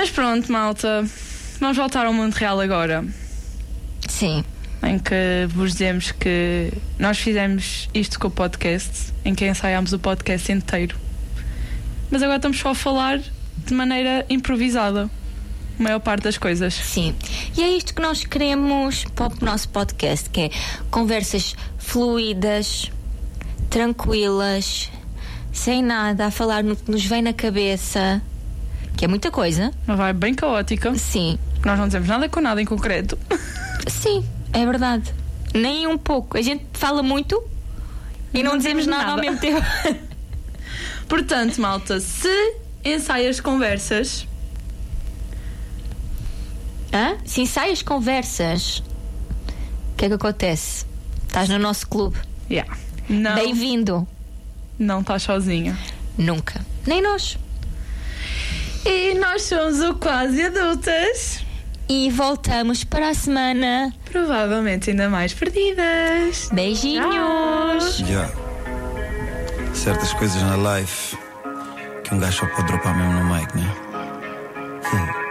Mas pronto, malta, vamos voltar ao mundo real agora. Sim. Em que vos dizemos que nós fizemos isto com o podcast, em que ensaiámos o podcast inteiro. Mas agora estamos só a falar de maneira improvisada, a maior parte das coisas. Sim. E é isto que nós queremos para o nosso podcast, que é conversas fluidas, tranquilas, sem nada, a falar no que nos vem na cabeça, que é muita coisa. Uma vibe bem caótica. Sim. Nós não dizemos nada com nada em concreto. Sim, é verdade. Nem um pouco. A gente fala muito e não dizemos nada ao mesmo tempo. Portanto, malta, se ensaias conversas... Se ensaias conversas, o que é que acontece? Estás no nosso clube. Yeah. Não. Bem-vindo. Não estás sozinha. Nunca. Nem nós. E nós somos o Quase Adultas. E voltamos para a semana. Provavelmente ainda mais perdidas. Beijinhos. Yeah. Certas coisas na life que um gajo só pode dropar mesmo no mic, né?